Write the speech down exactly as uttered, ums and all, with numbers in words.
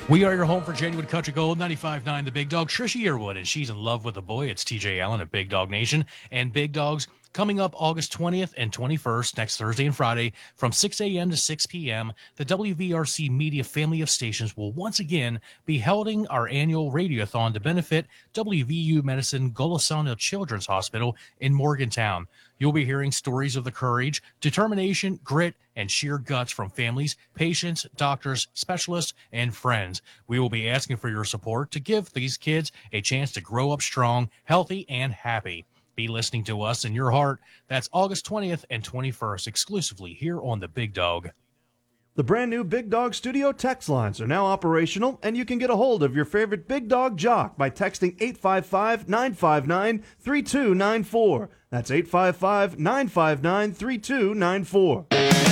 We are your home for genuine country gold, ninety-five point nine The Big Dog. Trisha Yearwood, and she's in love with a boy. It's T J Allen at Big Dog Nation. And Big Dogs coming up August twentieth and twenty-first, next Thursday and Friday, from six a.m. to six p.m., the W V R C Media family of stations will once again be holding our annual radiothon to benefit W V U Medicine Golisano Children's Hospital in Morgantown. You'll be hearing stories of the courage, determination, grit, and sheer guts from families, patients, doctors, specialists, and friends. We will be asking for your support to give these kids a chance to grow up strong, healthy, and happy. Be listening to us in your heart. That's August twentieth and twenty-first, exclusively here on The Big Dog. The brand new Big Dog Studio text lines are now operational, and you can get a hold of your favorite Big Dog jock by texting eight five five, nine five nine, three two nine four. That's eight five five, nine five nine, three two nine four.